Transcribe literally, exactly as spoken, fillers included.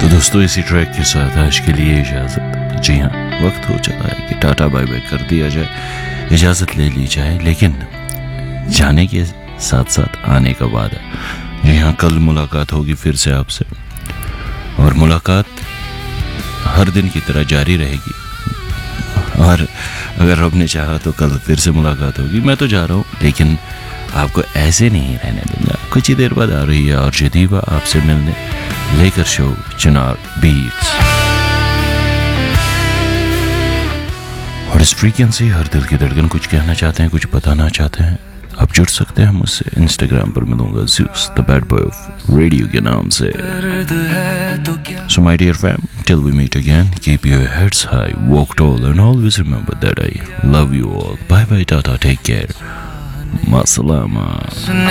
तो दोस्तों इसी ट्रैक के साथ आज के लिए इजाज़त। जी हाँ, वक्त हो चला है कि टाटा बाय बाय कर दिया जाए, इजाज़त ले ली जाए, लेकिन जाने के साथ साथ आने का वादा। जी हाँ, कल मुलाकात होगी फिर से आपसे, और मुलाकात हर दिन की तरह जारी रहेगी, और अगर रब ने चाहा तो कल फिर से मुलाकात होगी। मैं तो जा रहा हूँ, लेकिन आपको ऐसे नहीं रहने दूंगा। कुछ ही देर बाद आ रही है और जदीबा आपसे मिलने, लेकर शो चिनार बीट्स। और इस फ्रीक्वेंसी हर दिल की धड़कन कुछ कहना चाहते हैं, कुछ बताना चाहते हैं, आप जुड़ सकते हैं मुझसे। इंस्टाग्राम पर मिलूंगा Zeus the bad boy of radio के नाम से। So my dear fam, till we meet again, keep your heads high, walk tall, and always remember that I love you all. Bye bye, tata, take care. Masalama.